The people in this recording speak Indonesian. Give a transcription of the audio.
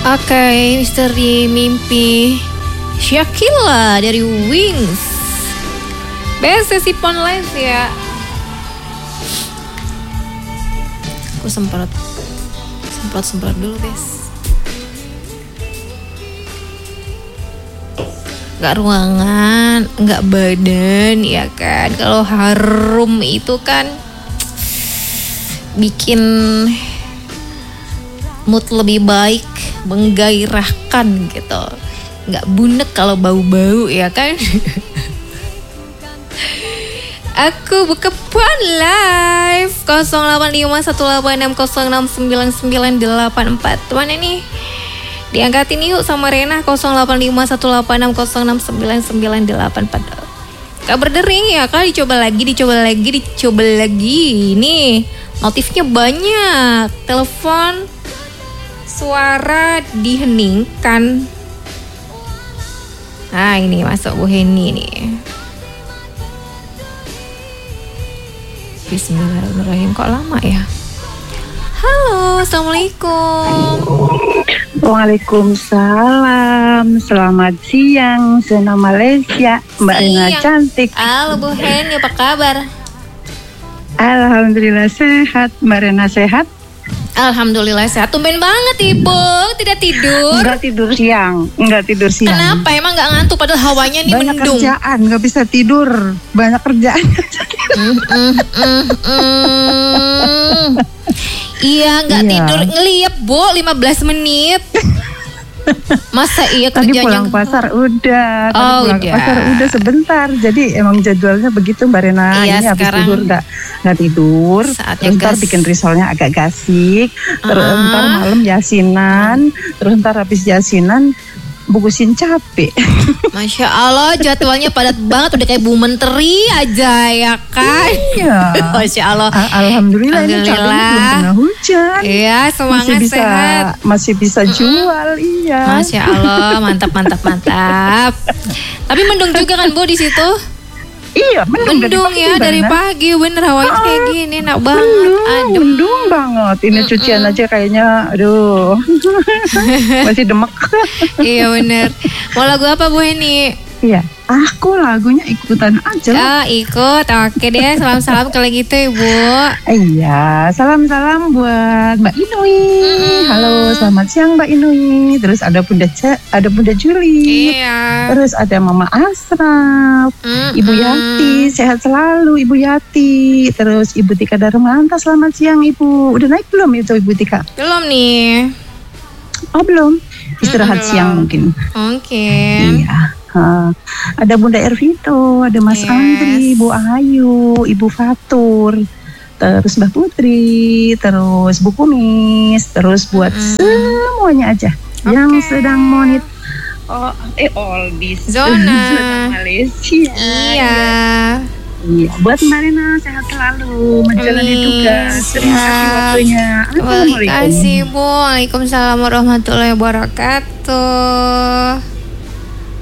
Oke, misteri mimpi Shakila dari Wings. Best sesi online ya. Aku semprot dulu guys. Gak ruangan, gak badan ya kan. Kalau harum itu kan bikin mood lebih baik, menggairahkan gitu. Gak bunek kalau bau-bau ya kan. Aku buka phone live 085186069984. Mana nih? Diangkatin yuk sama Rena 085186099984. Kak berdering ya kak, dicoba lagi. Nih notifnya banyak. Telepon suara diheningkan. Nah ini masuk Bu Heni nih. Bismillahirrahmanirrahim. Kok lama ya? Halo, assalamualaikum. Waalaikumsalam. Selamat siang, Sena Malaysia. Mbak Rena cantik. Halo Bu Heni, apa kabar? Alhamdulillah sehat. Mbak Rena sehat? Alhamdulillah sehat. Tumben banget Ibu, tidak tidur. Enggak tidur siang. Kenapa? Emang nggak ngantuk padahal hawanya nih banyak mendung. Banyak kerjaan, nggak bisa tidur. Banyak kerjaan. Iya, nggak tidur. Ngeliat Bu, 15 menit. Masa iya Tadi kerjanya? pulang pasar udah. Udah. Pasar udah sebentar. Jadi emang jadwalnya begitu Mbak Rena. Iya, ini habis sekarang tidur nggak tidur. Saatnya Terus ntar gas. bikin risolnya agak gasik. Terus ntar malam yasinan. Terus ntar habis yasinan bungkusin capek. Masya Allah, jadwalnya padat banget. Udah kayak Bu Menteri aja ya kan? Iya. Masya Allah. Alhamdulillah ini cabenya belum kena hujan. Iya, semangat sehat. Masih bisa jual, iya. Masya Allah, mantap. Tapi mendung juga kan Bu di situ? Iya, mendung ya dari pagi, bener hawanya kayak gini, enak banget. Mendung banget. Ini cucian aja kayaknya, aduh, masih demek. Iya bener. Mau lagu apa Bu Heni? Iya, aku lagunya ikutan aja. Ikut, oke deh. Salam-salam kalau gitu Ibu. Iya, salam-salam buat Mbak Inui. Halo, selamat siang Mbak Inui. Terus ada Bunda Juli. Iya. Terus ada Mama Asraf. Ibu Yati, sehat selalu Ibu Yati. Terus Ibu Tika Darmanta, selamat siang Ibu. Udah naik belum itu Ibu Tika? Belum nih. Oh belum. Istirahat siang mungkin. Mungkin. Iya. Ada Bunda Ervito, ada Mas Andri, Bu Ayu, Ibu Fatur, terus Mbak Putri, terus Bu Kumis, terus buat semuanya aja yang sedang monit all this zona Malaysia. Iya. Iya, buat Mbak Rena sehat selalu menjalani tugas. Terima kasih waktunya. Terima kasih Bu. Waalaikumsalam warahmatullahi wabarakatuh.